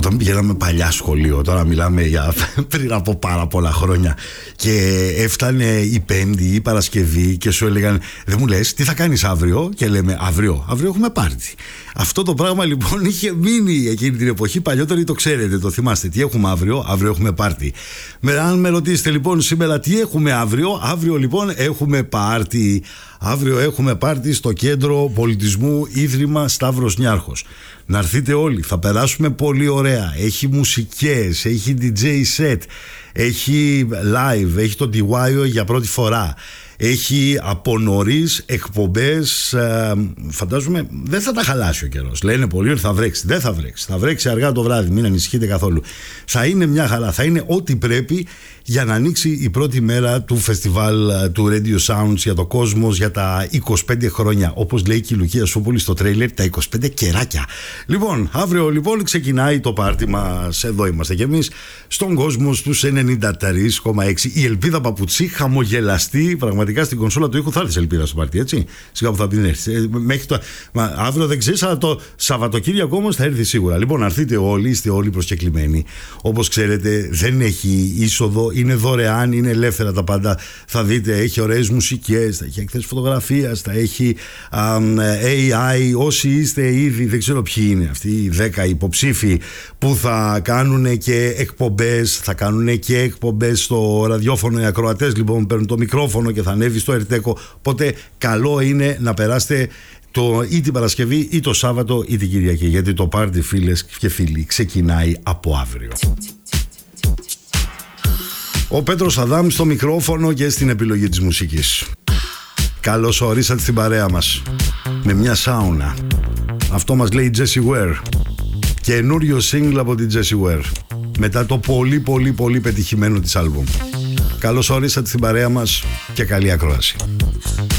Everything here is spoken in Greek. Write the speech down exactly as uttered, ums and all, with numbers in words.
Όταν πηγαίναμε παλιά σχολείο, τώρα μιλάμε για πριν από πάρα πολλά χρόνια, και έφτανε η Πέμπτη ή η Παρασκευή και σου έλεγαν, δεν μου λες τι θα κάνεις αύριο? Και λέμε, αύριο, αύριο έχουμε πάρτι. Αυτό το πράγμα λοιπόν είχε μείνει εκείνη την εποχή. Παλιότεροι το ξέρετε, το θυμάστε. Τι έχουμε αύριο? Αύριο έχουμε πάρτι. Με, αν με ρωτήσετε λοιπόν σήμερα τι έχουμε αύριο, αύριο λοιπόν έχουμε πάρτι. Αύριο έχουμε πάρτι στο Κέντρο Πολιτισμού Ίδρυμα Σταύρος Νιάρχος. Να έρθετε όλοι, θα περάσουμε πολύ ωραία. Έχει μουσικές, έχει ντι τζέι set, έχει live, έχει το ντι γουάι ο για πρώτη φορά. Έχει από νωρίς εκπομπές, ε, φαντάζομαι δεν θα τα χαλάσει ο καιρός. Λένε πολλοί ότι θα βρέξει. Δεν θα βρέξει. Θα βρέξει αργά το βράδυ, μην ανησυχείτε καθόλου. Θα είναι μια χαρά, θα είναι ό,τι πρέπει για να ανοίξει η πρώτη μέρα του φεστιβάλ του Radio Sounds για το Κόσμος για τα είκοσι πέντε χρόνια. Όπως λέει και η Λουκία Σούπολη στο τρέιλερ, τα είκοσι πέντε κεράκια. Λοιπόν, αύριο λοιπόν ξεκινάει το πάρτι μας. Εδώ είμαστε κι εμείς στον κόσμο στους ενενήντα τρία κόμμα έξι. Η Ελπίδα Παπουτσί, χαμογελαστή πραγματικά στην κονσόλα του ήχου. Θα έρθει Ελπίδα στο πάρτι, έτσι. Σιγά που θα την έρθει. Ε, μέχρι το... Μα, αύριο δεν ξέρεις, αλλά το Σαββατοκύριακο όμως θα έρθει σίγουρα. Λοιπόν, αρθείτε όλοι, είστε όλοι προσκεκλημένοι. Όπως ξέρετε, δεν έχει είσοδο. Είναι δωρεάν, είναι ελεύθερα τα πάντα. Θα δείτε, έχει ωραίες μουσικές, θα έχει εκθέσεις φωτογραφίας, θα έχει um, έι άι. Όσοι είστε ήδη, δεν ξέρω ποιοι είναι αυτοί οι δέκα υποψήφοι που θα κάνουν και εκπομπές, θα κάνουν και εκπομπές στο ραδιόφωνο. Οι ακροατές λοιπόν παίρνουν το μικρόφωνο και θα ανέβει στο Ερτέκο. Οπότε καλό είναι να περάσετε το, ή την Παρασκευή ή το Σάββατο ή την Κυριακή, γιατί το πάρτι, φίλες και φίλοι, ξεκινάει από αύριο. Ο Πέτρος Αδάμ στο μικρόφωνο και στην επιλογή της μουσικής. Καλώς ορίσατε στην παρέα μας με μια σάουνα. Αυτό μας λέει η Jessie Ware. Καινούριο single από την Jessie Ware, μετά το πολύ πολύ πολύ πετυχημένο της άλμπουμ. Καλώς ορίσατε στην παρέα μας και καλή ακρόαση.